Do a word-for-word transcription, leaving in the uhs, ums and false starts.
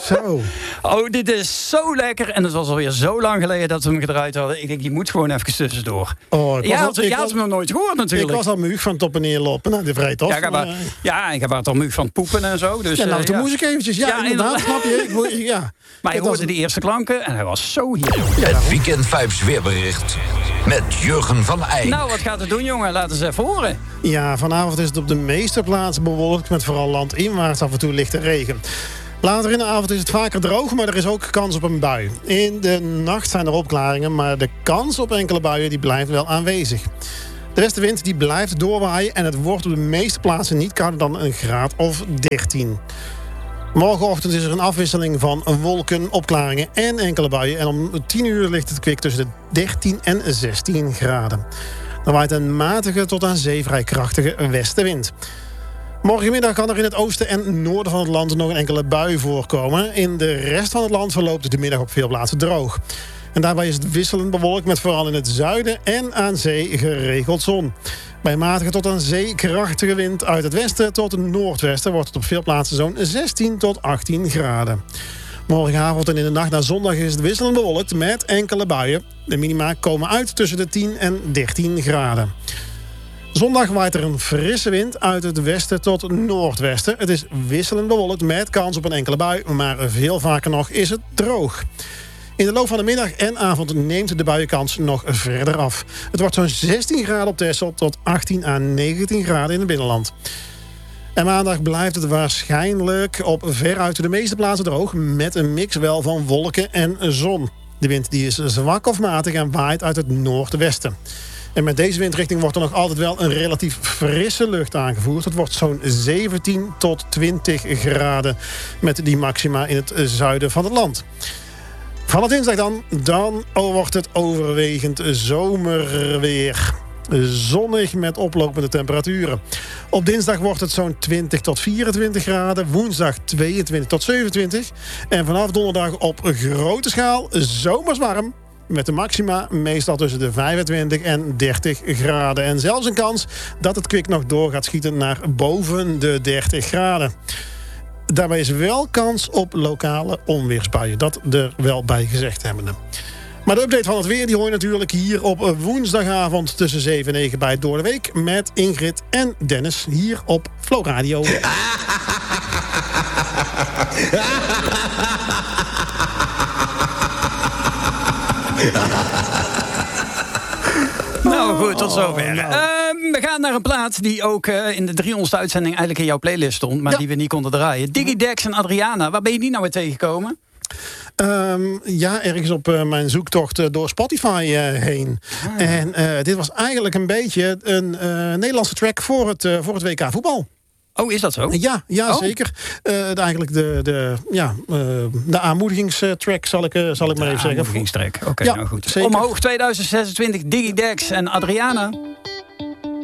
Zo. Oh, dit is zo lekker. En het was alweer zo lang geleden dat we hem gedraaid hadden. Ik denk, die moet gewoon even tussendoor. Oh, ik ja, was had, al, ik je had was, hem nog nooit gehoord natuurlijk. Ik was al muug van het op en neer lopen. Nou, de vrij tof. Ja, ik heb, maar, uh, ja, ik heb het al muug van het poepen en zo. Dus, ja, nou, uh, de ja. moest ik eventjes. Ja, Ja, inderdaad, inderdaad. snap je? Ik, wil- ja. Maar je Het hoorde was- die eerste klanken en hij was zo hier. Ja, Het Weekend Vibes weerbericht met Jurgen van Eyck. Nou, wat gaat het doen, jongen? Laat eens even horen. Ja, vanavond is het op de meeste plaatsen bewolkt met vooral landinwaarts af en toe lichte regen. Later in de avond is het vaker droog, maar er is ook kans op een bui. In de nacht zijn er opklaringen, maar de kans op enkele buien die blijft wel aanwezig. De westenwind die blijft doorwaaien en het wordt op de meeste plaatsen niet kouder dan een graad of dertien. Morgenochtend is er een afwisseling van wolken, opklaringen en enkele buien. En om tien uur ligt het kwik tussen de dertien en zestien graden. Dan waait een matige tot aan zee vrij krachtige westenwind. Morgenmiddag kan er in het oosten en noorden van het land nog een enkele bui voorkomen. In de rest van het land verloopt de middag op veel plaatsen droog. En daarbij is het wisselend bewolkt met vooral in het zuiden en aan zee geregeld zon. Bij matige tot aan zee krachtige wind uit het westen tot het noordwesten wordt het op veel plaatsen zo'n zestien tot achttien graden. Morgenavond en in de nacht naar zondag is het wisselend bewolkt met enkele buien. De minima komen uit tussen de tien en dertien graden. Zondag waait er een frisse wind uit het westen tot noordwesten. Het is wisselend bewolkt met kans op een enkele bui, maar veel vaker nog is het droog. In de loop van de middag en avond neemt de buienkans nog verder af. Het wordt zo'n zestien graden op Texel tot achttien à negentien graden in het binnenland. En maandag blijft het waarschijnlijk op veruit de meeste plaatsen droog, met een mix wel van wolken en zon. De wind die is zwak of matig en waait uit het noordwesten. En met deze windrichting wordt er nog altijd wel een relatief frisse lucht aangevoerd. Het wordt zo'n zeventien tot twintig graden met die maxima in het zuiden van het land. Vanaf dinsdag dan, dan wordt het overwegend zomerweer. Zonnig met oplopende temperaturen. Op dinsdag wordt het zo'n twintig tot vierentwintig graden. Woensdag tweeëntwintig tot zevenentwintig. En vanaf donderdag op grote schaal zomers warm. Met de maxima meestal tussen de vijfentwintig en dertig graden. En zelfs een kans dat het kwik nog door gaat schieten naar boven de dertig graden. Daarbij is wel kans op lokale onweersbuien. Dat er wel bij gezegd hebbende. Maar de update van het weer die hoor je natuurlijk hier op woensdagavond tussen zeven en negen bij het Door de Week. Met Ingrid en Dennis hier op Flow Radio. Nou goed, tot zover. Uh, we gaan naar een plaat die ook uh, in de driehonderdste uitzending eigenlijk in jouw playlist stond, maar ja. die we niet konden draaien. Digidex en Adriana, waar ben je die nou weer tegengekomen? Um, ja, ergens op uh, mijn zoektocht uh, door Spotify uh, heen. Ah. En uh, dit was eigenlijk een beetje een uh, Nederlandse track voor het, uh, voor het W K voetbal. Oh, is dat zo? Ja, ja oh. zeker. Uh, eigenlijk de, de, ja, uh, de aanmoedigingstrack, zal ik, uh, zal ik maar even zeggen. Aanmoedigingstrack, oké, okay, ja, nou goed. Zeker. Omhoog tweeduizend zesentwintig, Digidex en Adriana.